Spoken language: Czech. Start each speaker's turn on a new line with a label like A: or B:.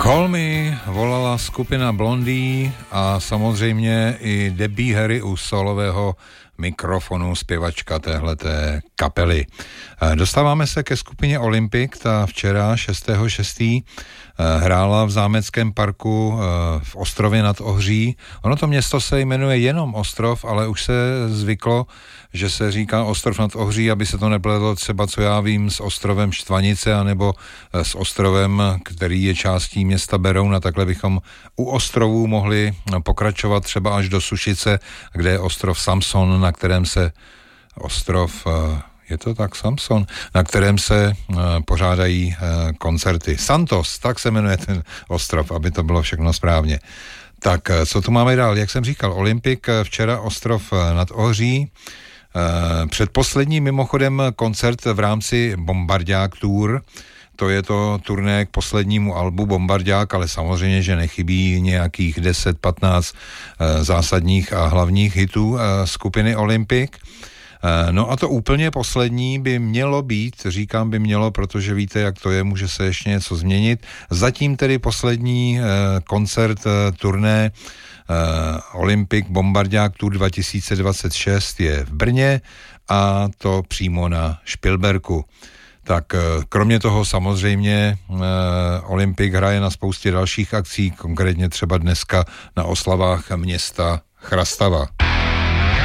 A: Call Me volala skupina Blondie a samozřejmě i Debbie Harry u solového mikrofonu zpěvačka téhleté kapely. Dostáváme se ke skupině Olympic, ta včera 6.6. hrála v Zámeckém parku v Ostrově nad Ohří. Ono to město se jmenuje jenom Ostrov, ale už se zvyklo, že se říká Ostrov nad Ohří, aby se to nepletlo třeba, co já vím, s ostrovem Štvanice, anebo s ostrovem, který je částí města Beroun, a takhle bychom u ostrovů mohli pokračovat třeba až do Sušice, kde je ostrov Samson, na kterém se je to tak, Samson, na kterém se pořádají koncerty. Santos, tak se jmenuje ten ostrov, aby to bylo všechno správně. Tak, co tu máme dál? Jak jsem říkal, Olympic, včera Ostrov nad Ohří, předposlední mimochodem koncert v rámci Bombardák Tour, to je to turné k poslednímu albu Bombardák, ale samozřejmě, že nechybí nějakých 10-15 zásadních a hlavních hitů skupiny Olympic. No a to úplně poslední by mělo být, říkám by mělo, protože víte, jak to je, může se ještě něco změnit. Zatím tedy poslední koncert turné Olympic Bombardák Tour 2026 je v Brně, a to přímo na Špilberku. Tak kromě toho samozřejmě Olympic hraje na spoustě dalších akcí, konkrétně třeba dneska na oslavách města Chrastava.